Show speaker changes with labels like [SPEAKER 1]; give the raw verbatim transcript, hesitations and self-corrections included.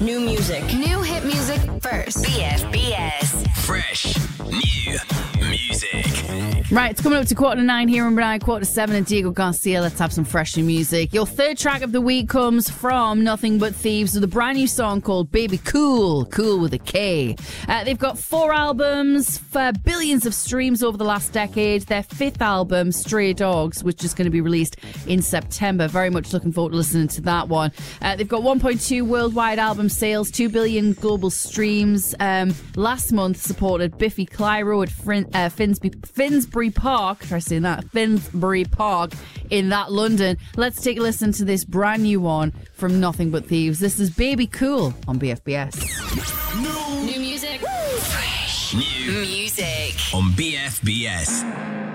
[SPEAKER 1] New music.
[SPEAKER 2] New hit music first.
[SPEAKER 1] B F B S.
[SPEAKER 3] Fresh. New music.
[SPEAKER 4] Right, it's coming up to quarter to nine here in Brunei, quarter to seven and Diego Garcia. Let's have some fresh new music. Your third track of the week comes from Nothing But Thieves with a brand new song called Baby Cool. Cool with a K. Uh, they've got four albums for billions of streams over the last decade. Their fifth album, Stray Dogs, which is going to be released in September. Very much looking forward to listening to that one. Uh, they've got one point two worldwide album sales, two billion global streams. Um, last month supported Biffy Clyro at Fin- uh, Finsbury, Finsbury Park. Try saying that. Finsbury Park in that London. Let's take a listen to this brand new one from Nothing But Thieves. This is Baby Cool on B F B S.
[SPEAKER 1] New music. Fresh.
[SPEAKER 3] New
[SPEAKER 1] music.
[SPEAKER 3] on B F B S.